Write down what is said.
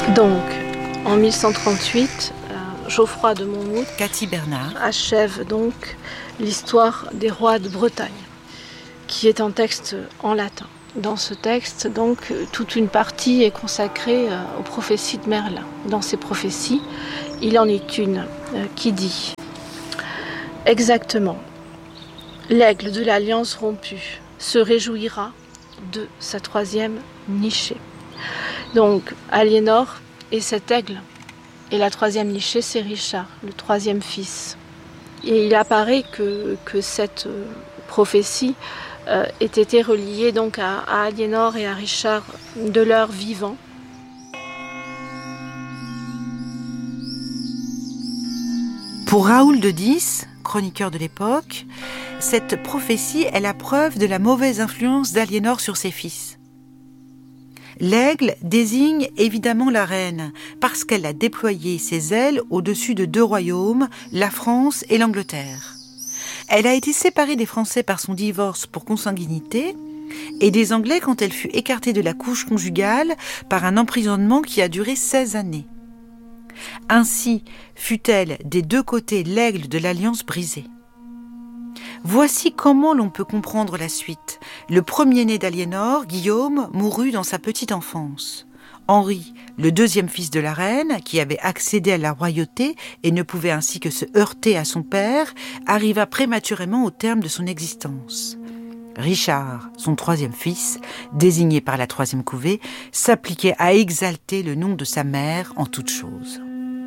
Donc, en 1138, Geoffroy de Monmouth, Cathy Bernard, achève donc l'histoire des rois de Bretagne, qui est un texte en latin. Dans ce texte, donc, toute une partie est consacrée aux prophéties de Merlin. Dans ces prophéties, il en est une qui dit exactement: l'aigle de l'alliance rompue se réjouira de sa troisième nichée. Donc, Aliénor est cet aigle, et la troisième nichée, c'est Richard, le troisième fils. Et il apparaît que cette prophétie ait été reliée donc à Aliénor et à Richard de leur vivant. Pour Raoul de Dis, chroniqueur de l'époque, cette prophétie est la preuve de la mauvaise influence d'Aliénor sur ses fils. L'aigle désigne évidemment la reine, parce qu'elle a déployé ses ailes au-dessus de 2 royaumes, la France et l'Angleterre. Elle a été séparée des Français par son divorce pour consanguinité, et des Anglais quand elle fut écartée de la couche conjugale par un emprisonnement qui a duré 16 années. Ainsi fut-elle des 2 côtés l'aigle de l'alliance brisée. Voici comment l'on peut comprendre la suite. Le premier-né d'Aliénor, Guillaume, mourut dans sa petite enfance. Henri, le 2e fils de la reine, qui avait accédé à la royauté et ne pouvait ainsi que se heurter à son père, arriva prématurément au terme de son existence. Richard, son 3e fils, désigné par la 3e couvée, s'appliquait à exalter le nom de sa mère en toutes choses.